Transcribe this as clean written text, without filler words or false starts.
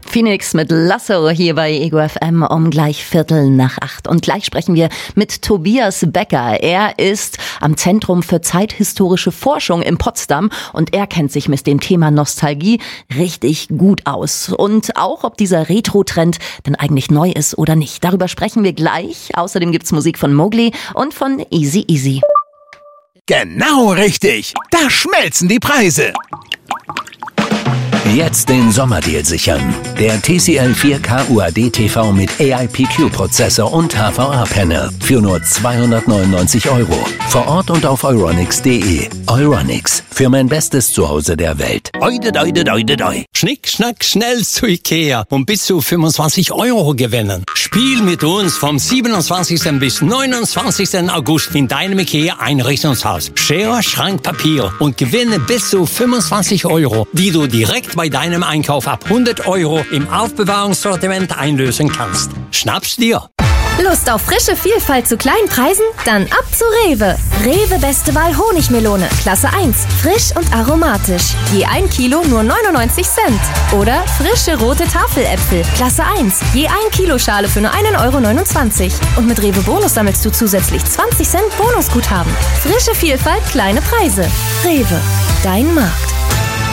Phoenix mit Lasso hier bei Ego FM um gleich 7:45. Und gleich sprechen wir mit Tobias Becker. Er ist am Zentrum für zeithistorische Forschung in Potsdam und er kennt sich mit dem Thema Nostalgie richtig gut aus. Und auch, ob dieser Retro-Trend denn eigentlich neu ist oder nicht. Darüber sprechen wir gleich. Außerdem gibt's Musik von Mowgli und von Easy Easy. Genau richtig. Da schmelzen die Preise. Jetzt den Sommerdeal sichern. Der TCL 4K UHD TV mit AIPQ-Prozessor und HVA-Panel für nur 299 €. Vor Ort und auf euronics.de. Euronics, für mein bestes Zuhause der Welt. Oide, doide, doide, doi. Schnick, schnack, schnell zu Ikea und bis zu 25 € gewinnen. Spiel mit uns vom 27. bis 29. August in deinem Ikea-Einrichtungshaus. Schere, Schrank, Papier und gewinne bis zu 25 €, die du direkt bei deinem Einkauf ab 100 € im Aufbewahrungssortiment einlösen kannst. Schnapp's dir! Lust auf frische Vielfalt zu kleinen Preisen? Dann ab zu Rewe. Rewe Beste Wahl Honigmelone, Klasse 1, frisch und aromatisch. Je 1 Kilo nur 99 Cent. Oder frische rote Tafeläpfel, Klasse 1, je 1 Kilo Schale für nur 1,29 €. Und mit Rewe Bonus sammelst du zusätzlich 20 Cent Bonusguthaben. Frische Vielfalt, kleine Preise. Rewe, dein Markt.